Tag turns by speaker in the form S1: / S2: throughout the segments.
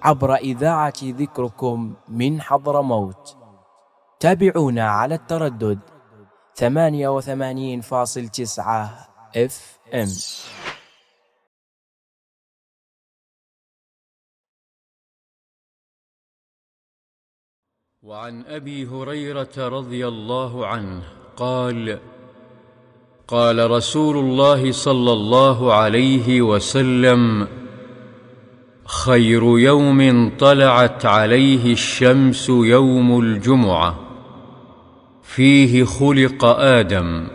S1: عبر إذاعة ذكركم من حضرموت. تابعونا على التردد 88.9 FM.
S2: وعن أبي هريرة رضي الله عنه قال: قال رسول الله صلى الله عليه وسلم: خير يوم طلعت عليه الشمس يوم الجمعة، فيه خلق آدم،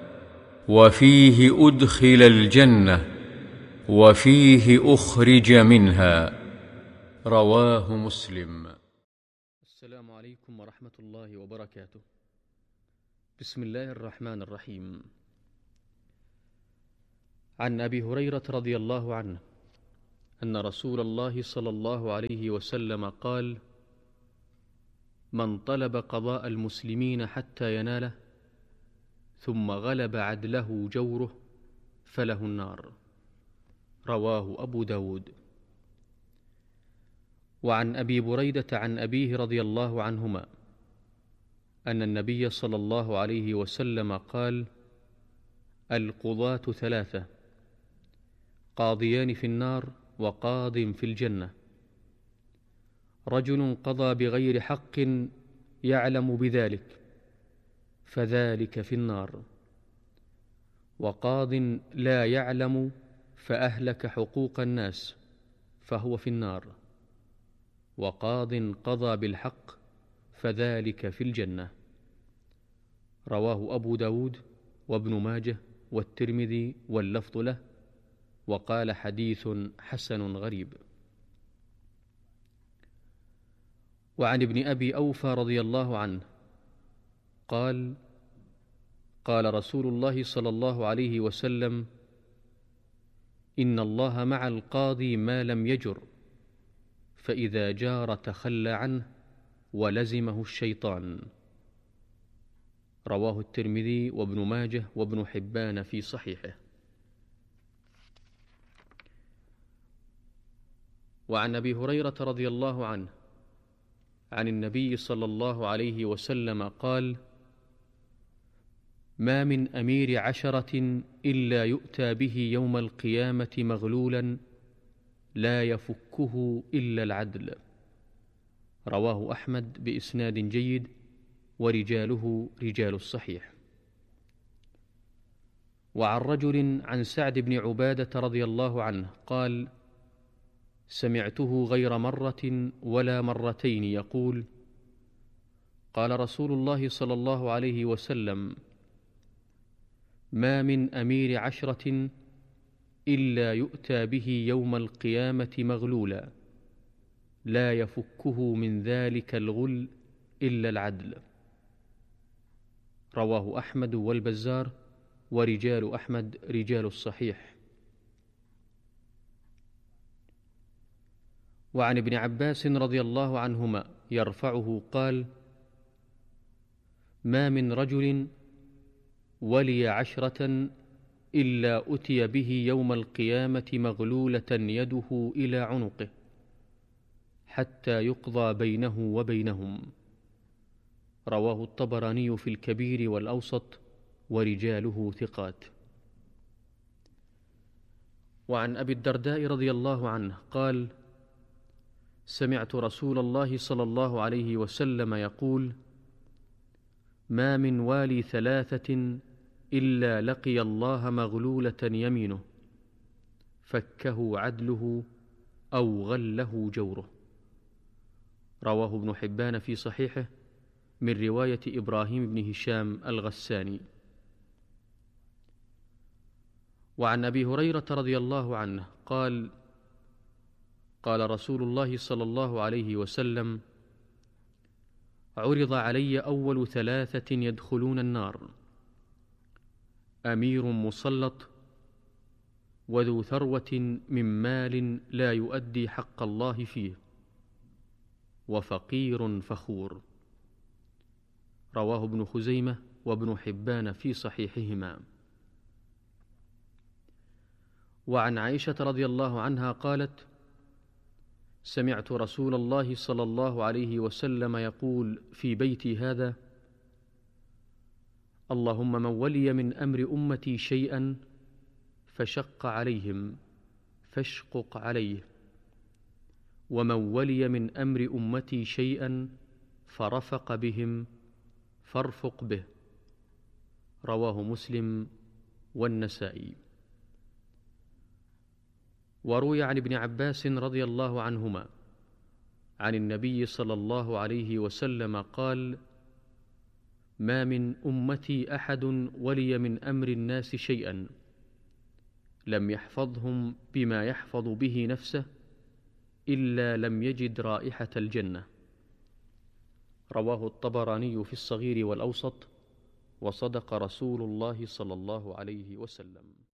S2: وفيه أدخل الجنة، وفيه أخرج منها. رواه مسلم.
S3: السلام عليكم ورحمة الله وبركاته. بسم الله الرحمن الرحيم. عن أبي هريرة رضي الله عنه أن رسول الله صلى الله عليه وسلم قال: من طلب قضاء المسلمين حتى يناله ثم غلب عدله جوره فله النار. رواه أبو داود. وعن أبي بريدة عن أبيه رضي الله عنهما أن النبي صلى الله عليه وسلم قال: القضاة ثلاثة: قاضيان في النار وقاض في الجنة. رجل قضى بغير حق يعلم بذلك فذلك في النار، وقاض لا يعلم فأهلك حقوق الناس فهو في النار، وقاض قضى بالحق فذلك في الجنة. رواه أبو داود وابن ماجه والترمذي واللفظ له، وقال حديث حسن غريب. وعن ابن أبي أوفى رضي الله عنه قال: قال رسول الله صلى الله عليه وسلم: إن الله مع القاضي ما لم يجر، فإذا جار تخلى عنه ولزمه الشيطان. رواه الترمذي وابن ماجه وابن حبان في صحيحه. وعن أبي هريرة رضي الله عنه عن النبي صلى الله عليه وسلم قال: ما من أمير 10 إلا يؤتى به يوم القيامة مغلولا لا يفكه إلا العدل. رواه أحمد بإسناد جيد، ورجاله رجال الصحيح. وعن رجل عن سعد بن عبادة رضي الله عنه قال: سمعته غير مرة ولا مرتين يقول: قال رسول الله صلى الله عليه وسلم: ما من أمير 10 إلا يؤتى به يوم القيامة مغلولا لا يفكه من ذلك الغل إلا العدل. رواه أحمد والبزار، ورجال أحمد رجال الصحيح. وعن ابن عباس رضي الله عنهما يرفعه قال: ما من رجل ولي 10 إلا أتي به يوم القيامة مغلولة يده إلى عنقه حتى يقضى بينه وبينهم. رواه الطبراني في الكبير والأوسط، ورجاله ثقات. وعن أبي الدرداء رضي الله عنه قال: سمعت رسول الله صلى الله عليه وسلم يقول: ما من والي 3 إلا لقي الله مغلولة يمينه فكه عدله أو غله جوره. رواه ابن حبان في صحيحه من رواية إبراهيم بن هشام الغساني. وعن أبي هريرة رضي الله عنه قال: قال رسول الله صلى الله عليه وسلم: عرض علي أول 3 يدخلون النار: أمير مسلط، وذو ثروة من مال لا يؤدي حق الله فيه، وفقير فخور. رواه ابن خزيمة وابن حبان في صحيحهما. وعن عائشة رضي الله عنها قالت: سمعت رسول الله صلى الله عليه وسلم يقول في بيتي هذا: اللهم من ولي من أمر أمتي شيئا فشق عليهم فاشقق عليه، ومن ولي من أمر أمتي شيئا فرفق بهم فارفق به. رواه مسلم والنسائي. وروي عن ابن عباس رضي الله عنهما عن النبي صلى الله عليه وسلم قال: ما من أمتي أحد ولي من أمر الناس شيئا لم يحفظهم بما يحفظ به نفسه إلا لم يجد رائحة الجنة. رواه الطبراني في الصغير والأوسط، وصدق رسول الله صلى الله عليه وسلم.